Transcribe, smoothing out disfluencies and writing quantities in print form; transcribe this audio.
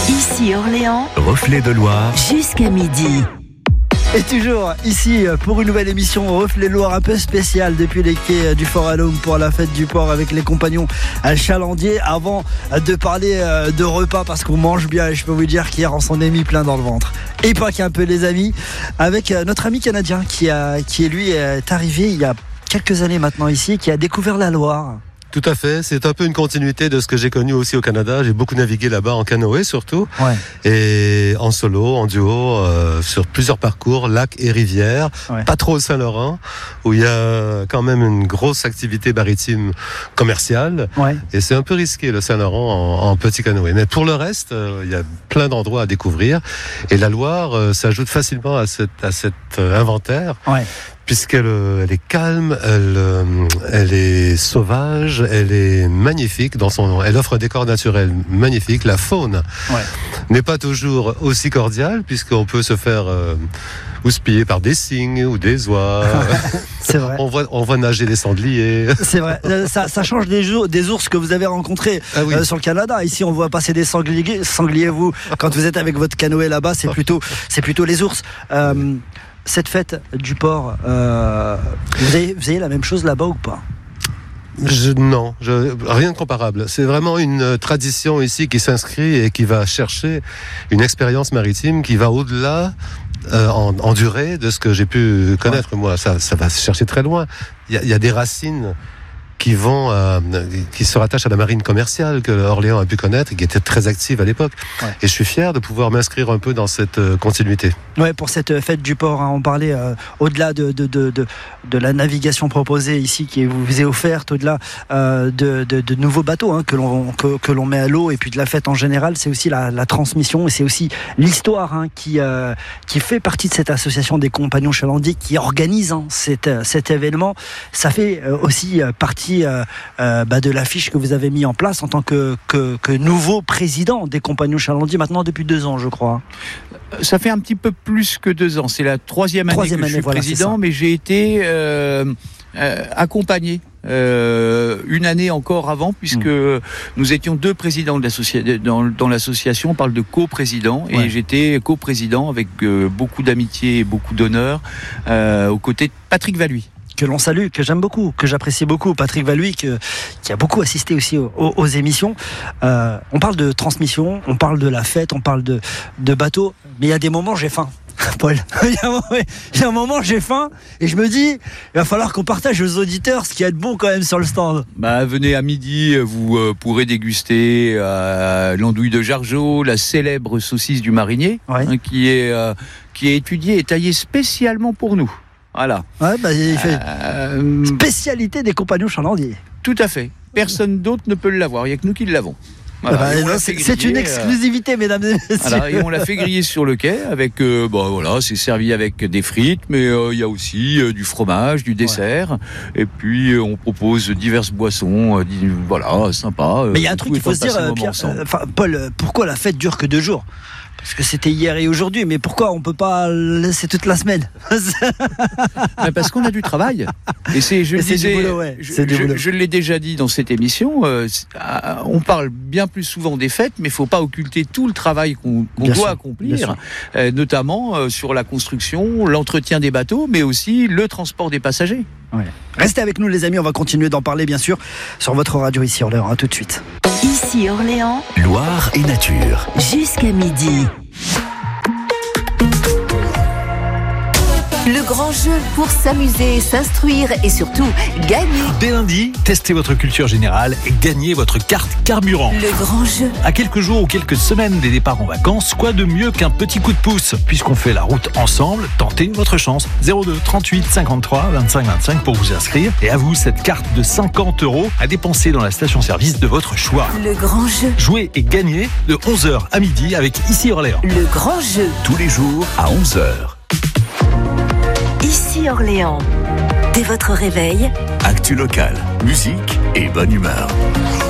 Ici Orléans, Reflet de Loire, jusqu'à midi. Et toujours ici pour une nouvelle émission Reflet de Loire un peu spéciale depuis les quais du Fort Alhomme pour la fête du port avec les compagnons chalandiers. Avant de parler de repas, parce qu'on mange bien et je peux vous dire qu'hier on s'en est mis plein dans le ventre. Et pas qu'un peu les amis, avec notre ami canadien qui est arrivé il y a quelques années maintenant ici, qui a découvert la Loire. Tout à fait, c'est un peu une continuité de ce que j'ai connu aussi au Canada. J'ai beaucoup navigué là-bas en canoë surtout, et en solo, en duo, sur plusieurs parcours, lacs et rivières, pas trop au Saint-Laurent, où il y a quand même une grosse activité maritime commerciale, et c'est un peu risqué le Saint-Laurent en petit canoë. Mais pour le reste, il y a plein d'endroits à découvrir, et la Loire s'ajoute facilement à cet inventaire. Puisqu'elle est calme, elle est sauvage, elle est magnifique dans son nom. Elle offre un décor naturel magnifique. La faune n'est pas toujours aussi cordiale, puisqu'on peut se faire houspiller par des cygnes ou des oies. C'est vrai. On voit nager des sangliers. C'est vrai. Ça change des ours que vous avez rencontrés sur le Canada. Ici, on voit passer des sangliers. Vous, quand vous êtes avec votre canoë là-bas, c'est plutôt les ours. Cette fête du port, vous avez la même chose là-bas ou pas ? Non, rien de comparable. C'est vraiment une tradition ici qui s'inscrit et qui va chercher une expérience maritime qui va au-delà en durée de ce que j'ai pu connaître moi. Ça va se chercher très loin. Il y a des racines qui se rattachent à la marine commerciale que Orléans a pu connaître et qui était très active à l'époque. Et je suis fier de pouvoir m'inscrire un peu dans cette continuité. Pour cette fête du port, on parlait au-delà de la navigation proposée ici qui vous est offerte, au-delà de nouveaux bateaux que l'on met à l'eau, et puis de la fête en général, c'est aussi la transmission, et c'est aussi l'histoire qui fait partie de cette association des compagnons chalandiers qui organise cet événement. Ça fait aussi partie de l'affiche que vous avez mis en place en tant que nouveau président des compagnons chalandiers, maintenant depuis 2 ans je crois. Ça fait un petit peu plus que 2 ans, c'est la troisième année que je suis président, mais j'ai été accompagné une année encore avant, puisque nous étions 2 présidents dans l'association. On parle de coprésident, et j'étais coprésident avec beaucoup d'amitié et beaucoup d'honneur aux côtés de Patrick Valuy, que l'on salue, que j'aime beaucoup, que j'apprécie beaucoup, Patrick Valuy, qui a beaucoup assisté aussi aux émissions. On parle de transmission, on parle de la fête, on parle de bateau, mais il y a des moments j'ai faim. Paul, il y a un moment j'ai faim et je me dis il va falloir qu'on partage aux auditeurs ce qu'il y a de bon quand même sur le stand. Venez à midi, vous pourrez déguster l'andouille de Jargeau, la célèbre saucisse du marinier, qui est étudiée et taillée spécialement pour nous. Voilà. Il fait spécialité des compagnons chalandiers. Tout à fait. Personne d'autre ne peut l'avoir. Il n'y a que nous qui l'avons. Voilà. C'est une exclusivité, mesdames et messieurs. Voilà, et on l'a fait griller sur le quai avec. C'est servi avec des frites, mais il y a aussi du fromage, du dessert, et puis on propose diverses boissons. Sympa. Mais il y a un truc qu'il faut se dire, Pierre, Paul, pourquoi la fête dure que 2 jours ? Parce que c'était hier et aujourd'hui, mais pourquoi on peut pas laisser toute la semaine ? Parce qu'on a du travail. Et je l'ai déjà dit dans cette émission, on parle bien plus souvent des fêtes, mais il ne faut pas occulter tout le travail qu'on doit accomplir, notamment sur la construction, l'entretien des bateaux, mais aussi le transport des passagers. Restez avec nous les amis, on va continuer d'en parler bien sûr sur votre radio ici Orléans. À tout de suite. Ici Orléans, Loire et nature, jusqu'à midi. Le grand jeu pour s'amuser, s'instruire et surtout gagner. Dès lundi, testez votre culture générale et gagnez votre carte carburant. Le grand jeu. À quelques jours ou quelques semaines des départs en vacances, quoi de mieux qu'un petit coup de pouce ? Puisqu'on fait la route ensemble, tentez votre chance. 02 38 53 25 25 pour vous inscrire. Et à vous cette carte de 50 € à dépenser dans la station-service de votre choix. Le grand jeu. Jouez et gagnez de 11h à midi avec Ici Orléans. Le grand jeu. Tous les jours à 11h. Ici Orléans. Dès votre réveil, actu local, musique et bonne humeur.